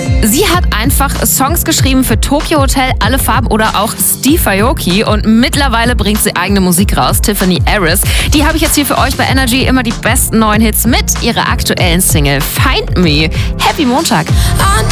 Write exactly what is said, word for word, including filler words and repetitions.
Sie hat einfach Songs geschrieben für Tokyo Hotel, Alle Farben oder auch Steve Aoki und mittlerweile bringt sie eigene Musik raus, Tiffany Harris. Die habe ich jetzt hier für euch bei Energy, immer die besten neuen Hits mit ihrer aktuellen Single Find Me. Happy Montag!